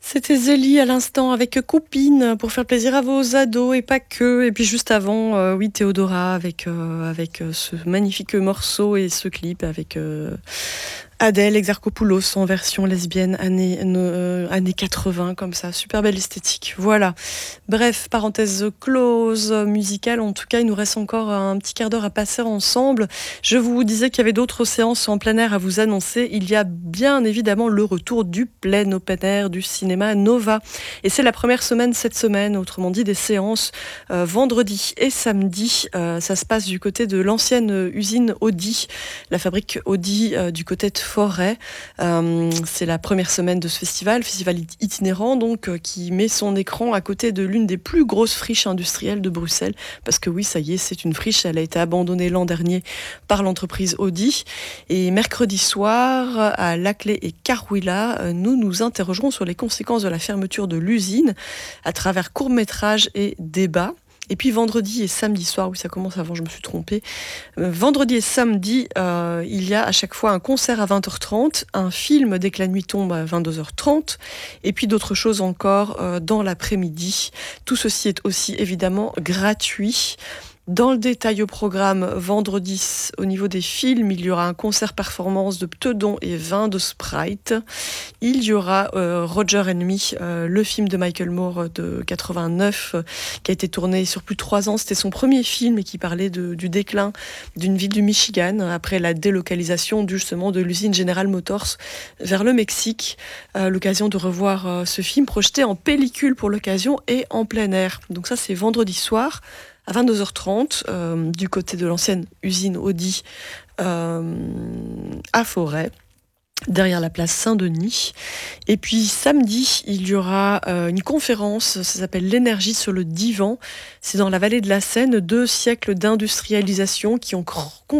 C'était Zélie à l'instant avec Coupine pour faire plaisir à vos ados et pas que. Et puis juste avant, oui, Théodora avec ce magnifique morceau et ce clip avec Adèle Exarchopoulos en version lesbienne années 80 comme ça. Super belle esthétique. Voilà. Bref, parenthèse close musicale. En tout cas, il nous reste encore un petit quart d'heure à passer ensemble. Je vous disais qu'il y avait d'autres séances en plein air à vous annoncer. Il y a bien évidemment le retour du plein open air du cinéma Nova. Et c'est la première semaine cette semaine, autrement dit des séances vendredi et samedi. Ça se passe du côté de l'ancienne usine Audi, la fabrique Audi du côté de Forêt. C'est la première semaine de ce festival itinérant donc qui met son écran à côté de l'une des plus grosses friches industrielles de Bruxelles. Parce que oui, ça y est, c'est une friche, elle a été abandonnée l'an dernier par l'entreprise Audi. Et mercredi soir, à Laclais et Carouila, nous nous interrogerons sur les conséquences de la fermeture de l'usine à travers courts-métrages et débats. Et puis vendredi et samedi soir, oui ça commence avant, je me suis trompée. Vendredi et samedi, il y a à chaque fois un concert à 20h30, un film dès que la nuit tombe à 22h30, et puis d'autres choses encore dans l'après-midi. Tout ceci est aussi évidemment gratuit. Dans le détail au programme, vendredi, au niveau des films, il y aura un concert-performance de Pteudon et Vin de Sprite. Il y aura Roger and Me, le film de Michael Moore de 89, qui a été tourné sur plus de 3 ans. C'était son premier film et qui parlait du déclin d'une ville du Michigan après la délocalisation justement de l'usine General Motors vers le Mexique. L'occasion de revoir ce film projeté en pellicule pour l'occasion et en plein air. Donc ça, c'est vendredi soir à 22h30, du côté de l'ancienne usine Audi à Forêt, derrière la place Saint-Denis. Et puis samedi, il y aura une conférence, ça s'appelle l'énergie sur le divan. C'est dans la vallée de la Seine, 2 siècles d'industrialisation qui ont